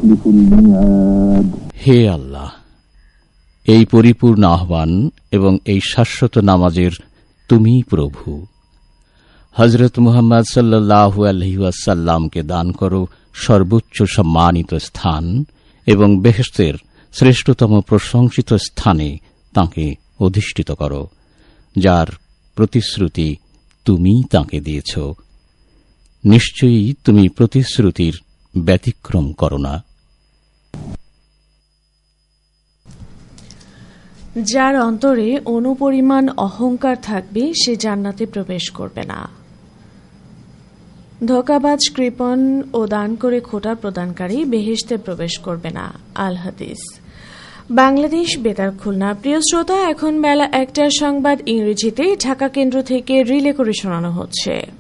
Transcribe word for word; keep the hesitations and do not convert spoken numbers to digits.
يخلف الميعاد. হে আল্লাহ, এই পরিপূর্ণ আহ্বান এবং এই শাশ্বত নামাজের তুমি প্রভু। হযরত মুহাম্মদ সাল্লাল্লাহু আলাইহি ওয়াসাল্লামকে দান করো সর্বোচ্চ সম্মানিত স্থান এবং বেহেশতের শ্রেষ্ঠতম প্রশংসিত স্থানে তাঁকে অধিষ্ঠিত করো, যার প্রতিশ্রুতি তুমি তাঁকে দিয়েছ। নিশ্চয়ই তুমি প্রতিশ্রুতির ব্যতিক্রম করো না। যার অন্তরে অনুপরিমাণ অহংকার থাকবে সে জান্নাতে প্রবেশ করবে না। ধোঁকাবাজ, কৃপণ ও দান করে খোটা প্রদানকারী বেহেশতে প্রবেশ করবে না। আল হাদিস। বাংলাদেশ বেতার খুলনা। প্রিয় শ্রোতা, এখন বেলা একটার সংবাদ ইংরেজিতে ঢাকা কেন্দ্র থেকে রিলে করে শোনানো হচ্ছে।